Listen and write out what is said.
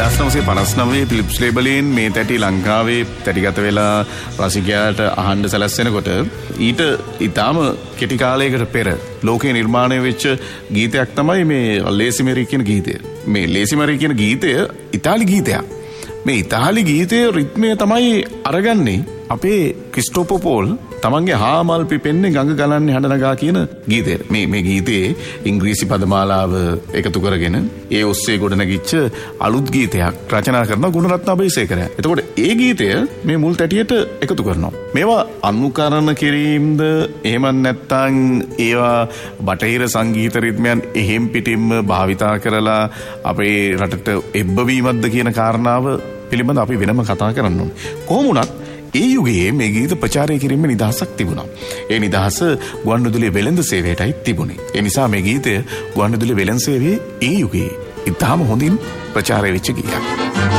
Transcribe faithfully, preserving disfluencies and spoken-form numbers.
දෙදාස් නවසිය පනස් නවයේ ෆිලිප්ස් ලේබලෙන් මේ තැටි ලංකාවේ තැටිගත වෙලා රසිකයාට අහන්න සැලැස්සෙනකොට ඊට ඊටාම කෙටි කාලයකට පෙර ලෝකේ නිර්මාණය වෙච්ච ගීතයක් තමයි මේ ලේසි මෙරි කියන ගීතය. මේ ලේසි මෙරි කියන ගීතය ඉතාලි ගීතයක්. මේ ඉතාලි ගීතයේ රිද්මය තමයි අරගන්නේ අපේ ක්‍රිස්ටෝෆර් පෝල් තමන්ගේ හාමල් පිපෙන්නේ ගඟ ගලන්නේ හඬ නගා කියන ගීතය. මේ මේ ගීතයේ ඉංග්‍රීසි පදමාලාව එකතු කරගෙන ඒ ඔස්සේ ගොඩනැගිච්ච අලුත් ගීතයක් රචනා කරන ගුණරත්න අබේසේකරයා. එතකොට ඒ ගීතය මේ මුල් තැටියට එකතු කරනවා. මේවා අනුකරණ කිරීමද එහෙම නැත්නම් ඒවා බටහිර සංගීත රිද්මයන් එහෙම් පිටින්ම භාවිතා කරලා අපේ රටට එබ්බවීමක්ද කියන කාරණාව පිළිබඳ අපි වෙනම කතා කරන්න ඕනේ. කොහොම වුණත් ඒ යුගයේ මේ ගීත ප්‍රචාරය කිරීමේ නිදහසක් තිබුණා. ඒ නිදහස ගුවන්විදුලි වෙළඳ සේවයටයි තිබුණේ. ඒ නිසා මේ ගීතය ගුවන්විදුලි වෙළඳ සේවයේ ඒ යුගයේ ඉතාම හොඳින් ප්‍රචාරය වෙච්ච ගීතයක්.